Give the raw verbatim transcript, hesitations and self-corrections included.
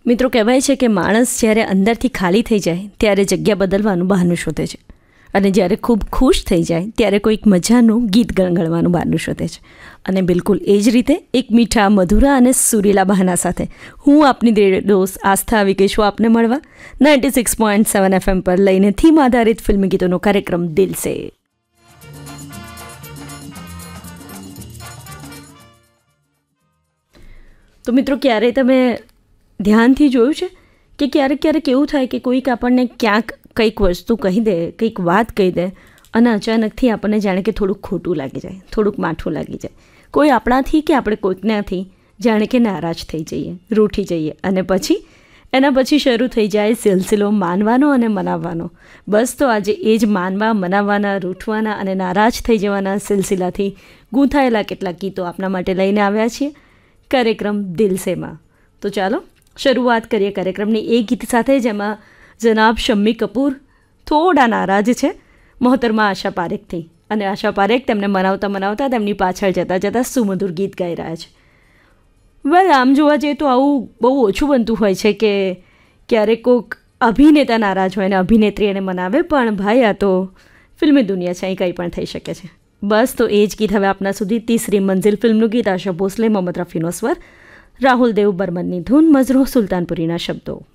મિત્રો, કહેવાય છે કે માણસ જ્યારે અંદરથી ખાલી થઈ જાય ત્યારે જગ્યા બદલવાનું બહાનું શોધે છે, અને જ્યારે ખૂબ ખુશ થઈ જાય ત્યારે કોઈક મજાનું ગીત ગણગણવાનું બહાનું શોધે છે. અને બિલકુલ એ જ રીતે એક મીઠા, મધુરા અને સુરીલા બહાના સાથે હું આપની દોસ્ત આસ્થા આવી ગઈ છું આપને મળવા ninety six point seven FM પર લઈને થીમ આધારિત ફિલ્મી ગીતોનો કાર્યક્રમ દિલ સે. તો મિત્રો, ક્યારેય તમે ધ્યાનથી જોયું છે કે ક્યારેક ક્યારેક એવું થાય કે કોઈક આપણને ક્યાંક કંઈક વસ્તુ કહી દે, કંઈક વાત કહી દે, અને અચાનકથી આપણને જાણે કે થોડુંક ખોટું લાગી જાય, થોડુંક માઠું લાગી જાય. કોઈ આપણાથી કે આપણે કોઈકનાથી જાણે કે નારાજ થઈ જઈએ, રૂઠી જઈએ, અને પછી એના પછી શરૂ થઈ જાય સિલસિલો માનવાનો અને મનાવવાનો. બસ, તો આજે એ જ માનવા, મનાવવાના, રૂઠવાના અને નારાજ થઈ જવાના સિલસિલાથી ગૂંથાયેલા કેટલાક ગીતો આપના માટે લઈને આવ્યા છીએ કાર્યક્રમ દિલ સેમાં. તો ચાલો શરૂઆત કરીએ કાર્યક્રમની એ ગીત સાથે, જેમાં જનાબ શમ્મી કપૂર થોડા નારાજ છે મોહતરમા આશા પારેખથી, અને આશા પારેખ તેમને મનાવતા મનાવતા તેમની પાછળ જતાં જતાં સુમધુર ગીત ગાઈ રહ્યા છે. વેલ, આમ જોવા જઈએ તો આવું બહુ ઓછું બનતું હોય છે કે ક્યારેક કોઈક અભિનેતા નારાજ હોય ને અભિનેત્રી એને મનાવે, પણ ભાઈ આ તો ફિલ્મી દુનિયા છે, અહીં કંઈ પણ થઈ શકે છે. બસ, તો એ જ ગીત હવે આપના સુધી તીસરી મંઝિલ ફિલ્મનું ગીત. આશા ભોસલે, મોહમ્મદ રફીનો સ્વર, રાહુલ દેવ બર્મનની ધૂન, મઝરૂહ સુલતાનપુરીના શબ્દો.